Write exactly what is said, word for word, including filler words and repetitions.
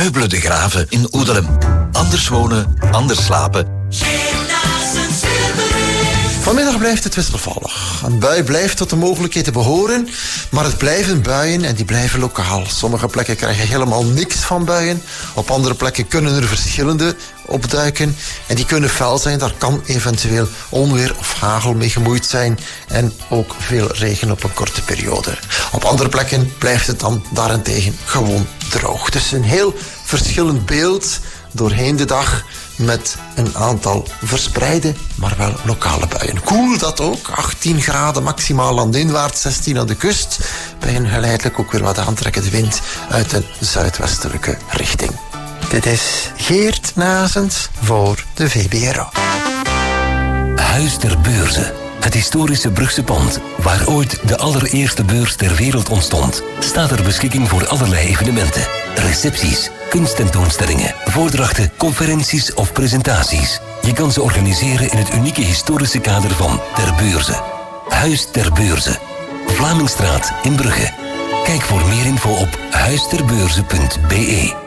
Meubelen de Graven in Oedelem. Anders wonen, anders slapen. Vanmiddag blijft het wisselvallig. Een bui blijft tot de mogelijkheden behoren, maar het blijven buien en die blijven lokaal. Sommige plekken krijgen helemaal niks van buien. Op andere plekken kunnen er verschillende opduiken en die kunnen fel zijn. Daar kan eventueel onweer of hagel mee gemoeid zijn en ook veel regen op een korte periode. Op andere plekken blijft het dan daarentegen gewoon droog. Dus een heel verschillend beeld doorheen de dag met een aantal verspreide, maar wel lokale buien. Koel dat ook, achttien graden maximaal landinwaarts, zestien aan de kust. Bij een geleidelijk ook weer wat aantrekkende wind uit een zuidwestelijke richting. Dit is Geert Nazens voor de V B R O. Huis ter Beurze. Het historische Brugse pand, waar ooit de allereerste beurs ter wereld ontstond, staat ter beschikking voor allerlei evenementen. Recepties, kunsttentoonstellingen, voordrachten, conferenties of presentaties. Je kan ze organiseren in het unieke historische kader van Ter Beurze. Huis ter Beurze. Vlamingstraat in Brugge. Kijk voor meer info op huisterbeurze punt be.